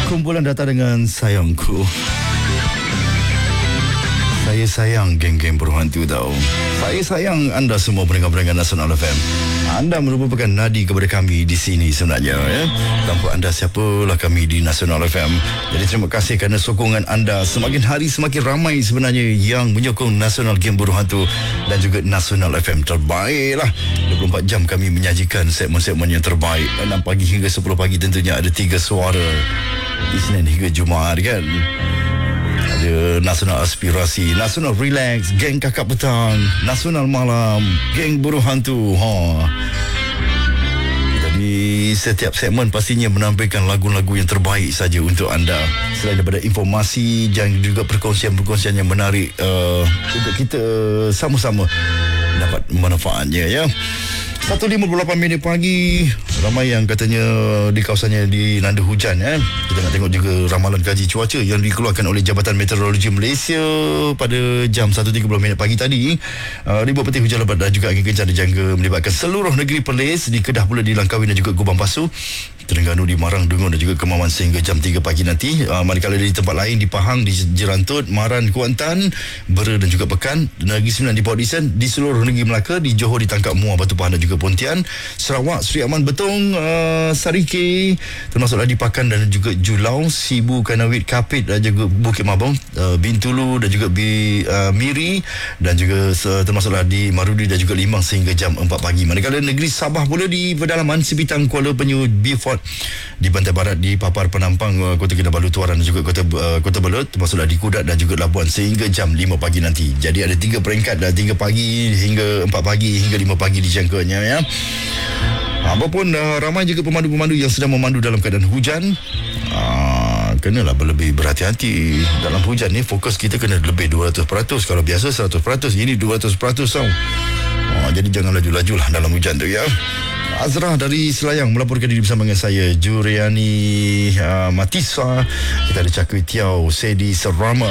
Kumpulan datang dengan sayangku. Saya sayang geng-geng berhantu tau. Saya sayang anda semua pendengar-pendengar Nasional FM. Anda merupakan nadi kepada kami di sini sebenarnya ya. Tanpa anda siapalah kami di Nasional FM. Jadi terima kasih kerana sokongan anda. Semakin hari semakin ramai sebenarnya yang menyokong Nasional Game Berhantu dan juga Nasional FM terbaik lah. 24 jam kami menyajikan segmen-segmen yang terbaik. 6 pagi hingga 10 pagi tentunya ada 3 suara. Isnin hingga Jumaat kan. Ada Nasional Aspirasi, Nasional Relax, Geng Kakak Petang, Nasional Malam, Geng Buruh Hantu. Jadi setiap segmen pastinya menampilkan lagu-lagu yang terbaik saja untuk anda. Selain daripada informasi dan juga perkongsian-perkongsian yang menarik untuk kita sama-sama dapat manfaatnya ya. 1.58 minit pagi. Ramai yang katanya di kawasannya dilanda hujan ya. Kita nak tengok juga ramalan kaji cuaca yang dikeluarkan oleh Jabatan Meteorologi Malaysia pada jam 1.30 minit pagi tadi. Ribuan petir hujan lebat dan juga angin kencang dijangka melibatkan seluruh negeri Perlis. Di Kedah pula, di Langkawi dan juga Gubang Pasu, Terengganu, di Marang, Dungun dan juga Kemaman sehingga jam 3 pagi nanti. Manakala di tempat lain di Pahang, di Jerantut, Maran, Kuantan, Bera dan juga Pekan, Negeri Sembilan di Port Dickson, di seluruh negeri Melaka, di Johor, di Tangkap Muar, Batu Pahan dan juga Pontian, Sarawak, Seri Aman, Betong, Sarike, termasuklah di Pakan dan juga Julau, Sibu, Kanawit, Kapit dan juga Bukit Mabong, Bintulu dan juga Miri dan juga termasuklah di Marudi dan juga Limbang sehingga jam 4 pagi. Manakala negeri Sabah pula di pedalaman Sipitang, Kuala Penyu, Beaufort, di pantai barat, di Papar Penampang, Kota Kinabalu, Tuaran dan juga Kota Belud, termasuklah di Kudat dan juga Labuan sehingga jam 5 pagi nanti. Jadi ada 3 peringkat dah, 3 pagi hingga 4 pagi hingga 5 pagi dijangkanya ya. Apapun ramai juga pemandu-pemandu yang sedang memandu dalam keadaan hujan. Kenalah lebih berhati-hati dalam hujan ni. Fokus kita kena lebih 200%. Kalau biasa 100%, ini 200% tau. Jadi jangan laju-laju lah dalam hujan tu ya. Azrah dari Selayang melaporkan diri bersama dengan saya, Juriani Matisa. Kita ada Cakwe Tiaw, Sedi Serama,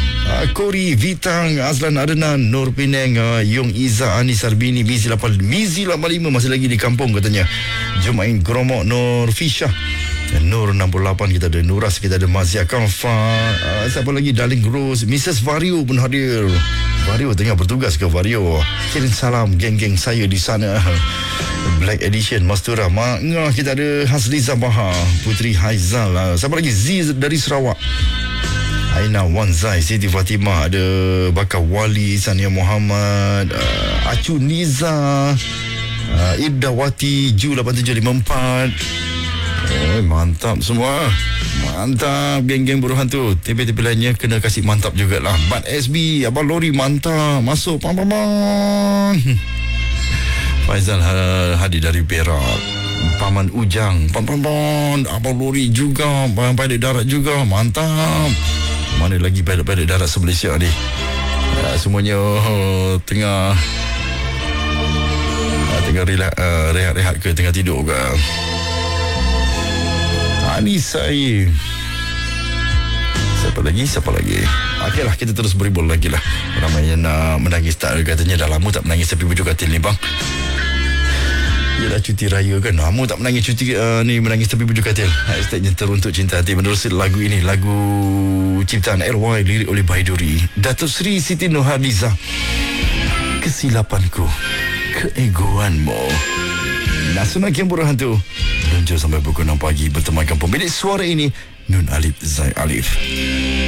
Kori Vitang, Azlan Adenan, Nur Penang, Yung Iza, Anis Arbini, Mizi 85 masih lagi di kampung katanya. Jumain Gromok, Nur Fisha, Nur 68, kita ada Nuras, kita ada Mazia Kanfa, siapa lagi, Darling Rose, Mrs. Vario pun hadir. Vario tengah bertugas ke Vario? Kirim salam geng-geng saya di sana. Black Edition, Mastura Mangah, kita ada Hasli Zabaha, Putri Haizal, siapa lagi, Z dari Sarawak, Aina Wanzai, Siti Fatimah, ada Bakar Wali, Sania Muhammad, Acu Niza, Ibdawati, Ju 8754. Mantap semua. Mantap geng-geng buruh hantu. TP-TP lainnya kena kasih mantap jugalah. Bat SB, Abang Lori mantap. Masuk pam. Faizal hadir dari Perak. Paman Ujang, pam. Abang Lori juga, pilot darat juga. Mantap. Mana lagi pilot darat se-Malaysia ni? Semuanya tengah rehat-rehat ke, tengah tidur ke? Anisai. Siapa lagi? Okeylah, kita terus beribul lagi lah. Ramai yang nak menangis, tak katanya dah lama tak menangis tepi bujur katil ni bang. Ialah cuti raya kan, lama tak menangis cuti menangis tepi bujur katil. Hashtagnya Teruntuk Cinta Hati. Menerusi lagu ini, lagu ciptaan RY, lirik oleh Baiduri. Datuk Seri Siti Nurhaliza. Kesilapanku, keegoanmu. Nasional Game Berhantu luncur sampai pukul 6 pagi bertemankan pemilik suara ini, Nun Alif Zai Alif.